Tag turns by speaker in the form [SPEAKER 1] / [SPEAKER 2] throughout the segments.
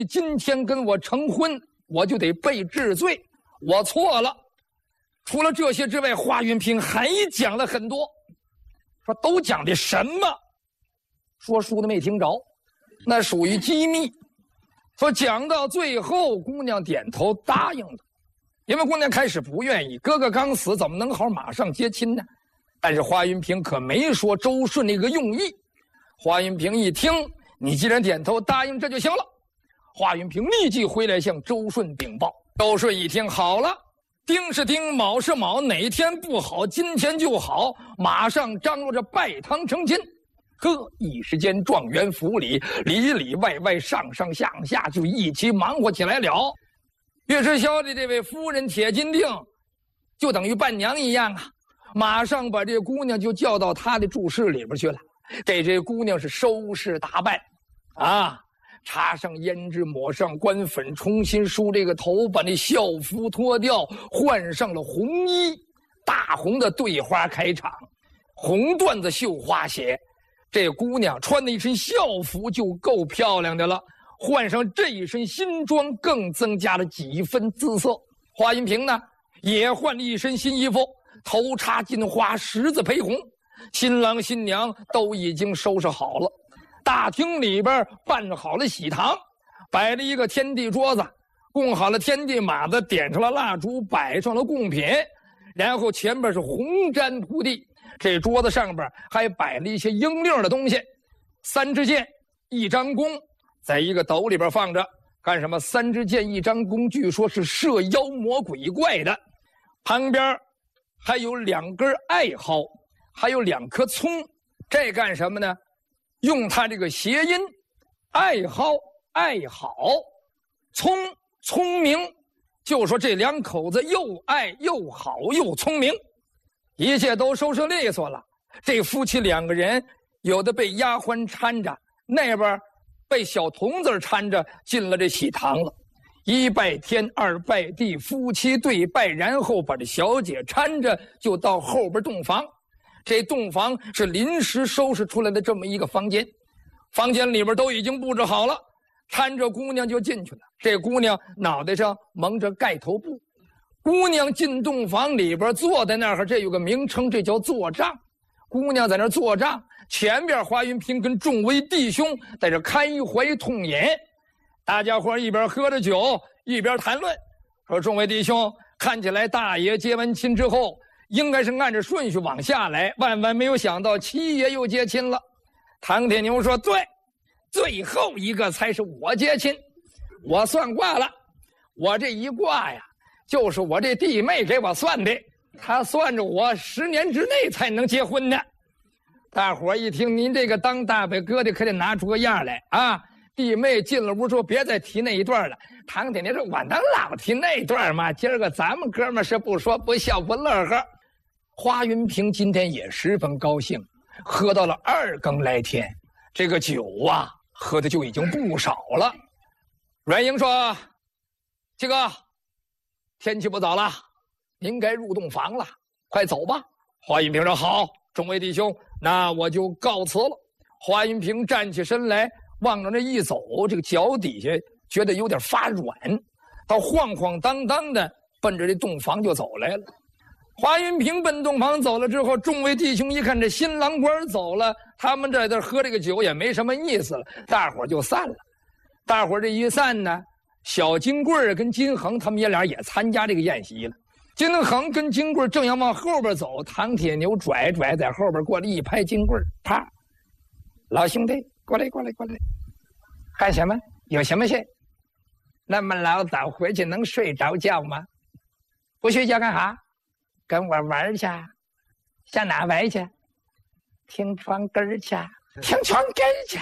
[SPEAKER 1] 今天跟我成婚，我就得被治罪，我错了。除了这些之外，华云平还讲了很多，说都讲的什么？说书的没听着，那属于机密。说讲到最后，姑娘点头答应了，因为姑娘开始不愿意，哥哥刚死，怎么能好马上接亲呢？但是华云平可没说周顺那个用意。华云平一听，你既然点头答应，这就行了。华云平立即回来向周顺禀报。周顺一听，好了，丁是丁，卯是卯，哪天不好，今天就好，马上张罗着拜堂成亲。呵，一时间状元府里里里外外上上下下就一起忙活起来了。岳世霄的这位夫人铁金锭就等于伴娘一样啊，马上把这姑娘就叫到他的住室里边去了，给这姑娘是收拾打扮啊，插上胭脂，抹上官粉，重新梳这个头，把那校服脱掉，换上了红衣，大红的对花开场，红缎子绣花鞋。这姑娘穿的一身校服就够漂亮的了，换上这一身新装，更增加了几分姿色。华云平呢，也换了一身新衣服，头插金花，十字陪红。新郎新娘都已经收拾好了，大厅里边办好了喜堂，摆了一个天地桌子，供好了天地马子，点上了蜡烛，摆上了贡品，然后前边是红毡铺地。这桌子上边还摆了一些英令的东西，3支箭，1张弓，在一个斗里边放着，干什么？3支箭1张弓，据说是射妖魔鬼怪的。旁边还有2根艾蒿，还有2颗葱，这干什么呢？用它这个谐音，艾蒿爱好，聪聪明，就说这2口子又爱又好又聪明。一切都收拾利索了，这夫妻2个人，有的被丫鬟搀着，那边被小童子搀着进了这喜堂了。1拜天，2拜地，夫妻对拜，然后把这小姐搀着就到后边洞房。这洞房是临时收拾出来的这么一个房间，房间里边都已经布置好了，搀着姑娘就进去了。这姑娘脑袋上蒙着盖头布。姑娘进洞房里边，坐在那儿，这有个名称，这叫坐帐。姑娘在那儿坐帐，前边华云平跟众位弟兄在这开怀痛饮，大家伙一边喝着酒，一边谈论，说众位弟兄，看起来大爷接完亲之后，应该是按着顺序往下来，万万没有想到七爷又接亲了。唐铁牛说：“对，最后一个才是我接亲，我算卦了，我这一卦呀。”就是我这弟妹给我算的，她算着我10年之内才能结婚呢。大伙一听，您这个当大伯哥的可得拿出个样来啊！弟妹进了屋说：“别再提那一段了。”唐姐，您说我能老提那段吗？今儿个咱们哥们是不说不笑不乐呵。华云平今天也十分高兴，喝到了2更来天，这个酒啊，喝的就已经不少了。阮英说：“七哥。”天气不早了，您该入洞房了，快走吧。华云平说：“好，众位弟兄，那我就告辞了。”华云平站起身来，往着那一走，这个脚底下觉得有点发软，他晃晃荡荡的奔着这洞房就走来了。华云平奔洞房走了之后，众位弟兄一看这新郎官走了，他们在这喝这个酒也没什么意思了，大伙就散了。大伙这一散呢，小金棍跟金恒他们爷俩也参加这个宴席了。金恒跟金棍正要往后边走，唐铁牛拽在后边过来一拍金棍，啪！老兄弟，过来！干什么？有什么事？那么老早回去能睡着觉吗？不睡觉干啥？跟我玩去。上哪玩去？听床根去。听床根去。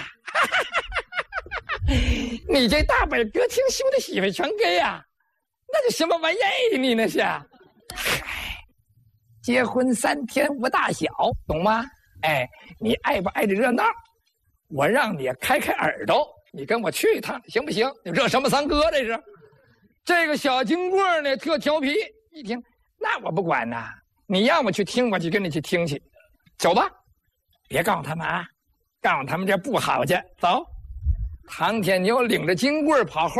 [SPEAKER 1] 你这大本哥听兄弟媳妇床根呀？那是什么玩意儿？你那是？嗨，结婚3天无大小，懂吗？哎，你爱不爱这热闹？我让你开耳朵，你跟我去一趟，行不行？你这什么三哥这是？这个小金棍呢，特调皮，一听那我不管呐，你要么去听，我就跟你去听去，走吧，别告诉他们啊，告诉他们这不好去，走。 唐天牛领着金棍跑后